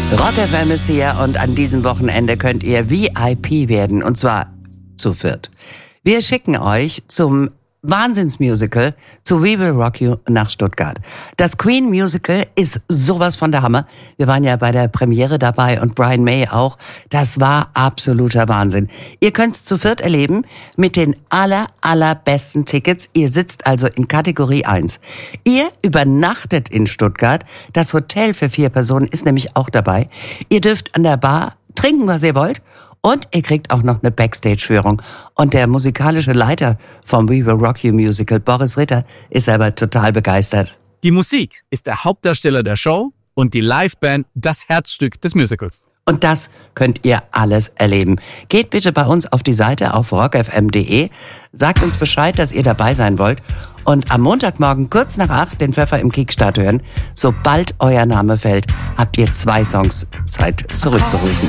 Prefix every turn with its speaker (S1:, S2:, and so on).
S1: Rock FM ist hier und an diesem Wochenende könnt ihr VIP werden und zwar zu viert. Wir schicken euch zum Wahnsinnsmusical zu We Will Rock You nach Stuttgart. Das Queen Musical ist sowas von der Hammer. Wir waren ja bei der Premiere dabei und Brian May auch. Das war absoluter Wahnsinn. Ihr könnt's zu viert erleben mit den allerbesten Tickets. Ihr sitzt also in Kategorie 1. Ihr übernachtet in Stuttgart. Das Hotel für 4 Personen ist nämlich auch dabei. Ihr dürft an der Bar trinken, was ihr wollt. Und ihr kriegt auch noch eine Backstage-Führung. Und der musikalische Leiter vom We Will Rock You Musical, Boris Ritter, ist aber total begeistert.
S2: Die Musik ist der Hauptdarsteller der Show und die Liveband das Herzstück des Musicals.
S1: Und das könnt ihr alles erleben. Geht bitte bei uns auf die Seite auf rockfm.de, sagt uns Bescheid, dass ihr dabei sein wollt. Und am Montagmorgen kurz nach 8 den Pfeffer im Kickstart hören. Sobald euer Name fällt, habt ihr 2 Songs Zeit zurückzurufen.